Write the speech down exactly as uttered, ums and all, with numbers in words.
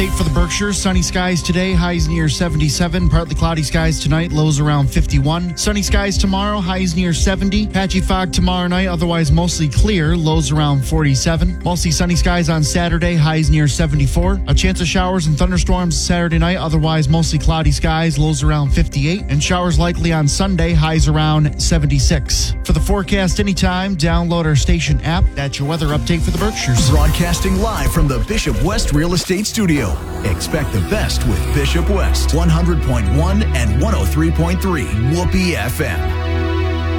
For the Berkshires, sunny skies today, highs near seventy-seven. Partly cloudy skies tonight, lows around fifty-one. Sunny skies tomorrow, highs near seventy. Patchy fog tomorrow night, otherwise mostly clear, lows around forty-seven. Mostly sunny skies on Saturday, highs near seventy-four. A chance of showers and thunderstorms Saturday night, otherwise mostly cloudy skies, lows around fifty-eight. And showers likely on Sunday, highs around seventy-six. For the forecast anytime, download our station app. That's your weather update for the Berkshires. Broadcasting live from the Bishop West Real Estate Studio. Expect the best with Bishop West, one hundred point one and one oh three point three Whoopee F M.